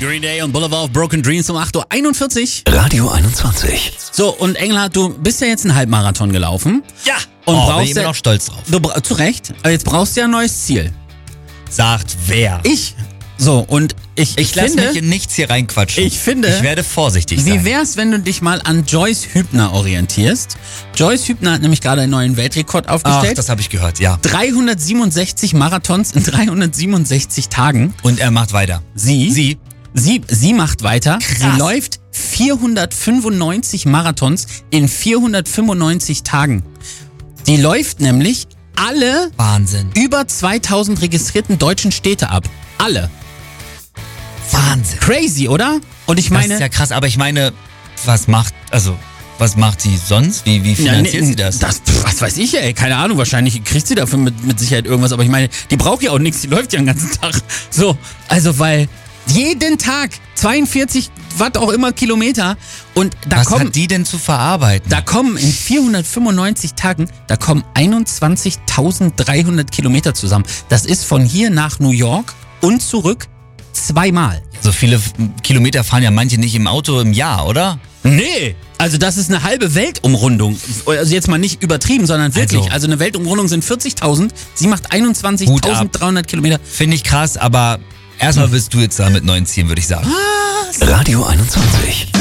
Green Day und Boulevard of Broken Dreams um 8.41 Uhr. Radio 21. So, und Engelhardt, du bist ja jetzt einen Halbmarathon gelaufen. Ja! Und bin brauchst ich immer ja, noch stolz drauf. zu Recht, aber jetzt brauchst du ja ein neues Ziel. Sagt wer? Ich. So, und ich lasse finde, mich in nichts hier reinquatschen. Ich finde, ich werde vorsichtig wie sein. wär's, wenn du dich mal an Joyce Hübner orientierst? Joyce Hübner hat nämlich gerade einen neuen Weltrekord Ach, aufgestellt. das habe ich gehört, ja. 367 Marathons in 367 Tagen. Und er macht weiter. Sie macht weiter. Krass. Sie läuft 495 Marathons in 495 Tagen. Die läuft nämlich alle Wahnsinn. über 2000 registrierten deutschen Städte ab. Alle. Wahnsinn. Crazy, oder? Und ich Das meine, ist ja krass, aber ich meine, was macht sie sonst? Wie finanziert sie das? Was weiß ich, ey, keine Ahnung, wahrscheinlich kriegt sie dafür mit Sicherheit irgendwas, aber ich meine, die braucht ja auch nichts, die läuft ja den ganzen Tag. So, also weil jeden Tag 42, was auch immer Kilometer und da Was kommen hat die denn zu verarbeiten? Da kommen in 495 Tagen, da kommen 21.300 Kilometer zusammen. Das ist von hier nach New York und zurück zweimal. So viele Kilometer fahren ja manche nicht im Auto im Jahr, oder? Nee, also das ist eine halbe Weltumrundung. Also jetzt mal nicht übertrieben, sondern wirklich. Also eine Weltumrundung sind 40.000, sie macht 21.300 Kilometer. Finde ich krass, aber erstmal bist du jetzt da mit neuen Zielen, würde ich sagen. Radio 21.